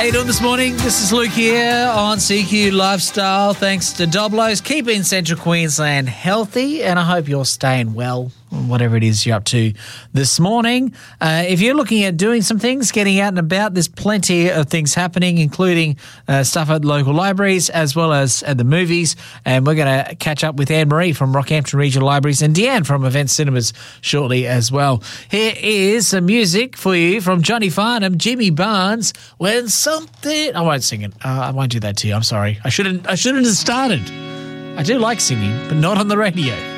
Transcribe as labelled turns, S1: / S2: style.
S1: you doing this morning? This is Luke here on CQ Lifestyle. Thanks to Doblos, keeping Central Queensland healthy, and I hope you're staying well, whatever it is you're up to this morning. If you're looking at doing some things, getting out and about, there's plenty of things happening, including stuff at local libraries as well as at the movies. And we're going to catch up with Anne-Marie from Rockhampton Regional Libraries and Deanne from Event Cinemas shortly as well. Here is some music for you from Johnny Farnham, Jimmy Barnes, When Something... I won't sing it. I won't do that to you. I'm sorry. I shouldn't have started. I do like singing, but not on the radio.